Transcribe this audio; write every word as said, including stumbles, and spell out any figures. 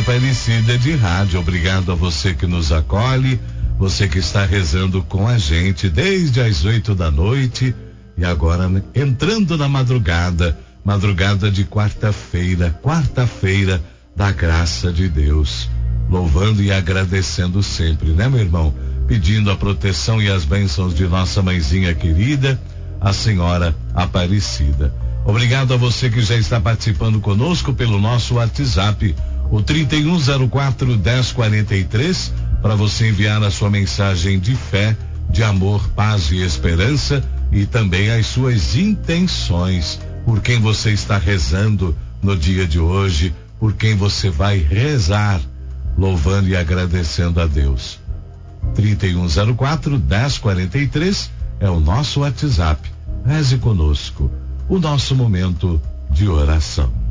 Aparecida de rádio. Obrigado a você que nos acolhe, você que está rezando com a gente desde as oito da noite e agora entrando na madrugada, madrugada de quarta-feira, quarta-feira da graça de Deus, louvando e agradecendo sempre, né, meu irmão? Pedindo a proteção e as bênçãos de nossa mãezinha querida, a Senhora Aparecida. Obrigado a você que já está participando conosco pelo nosso WhatsApp, o trinta e um zero quatro, dez quarenta e três, para você enviar a sua mensagem de fé, de amor, paz e esperança e também as suas intenções, por quem você está rezando no dia de hoje, por quem você vai rezar, louvando e agradecendo a Deus. trinta e um zero quatro, dez quarenta e três é o nosso WhatsApp. Reze conosco, o nosso momento de oração.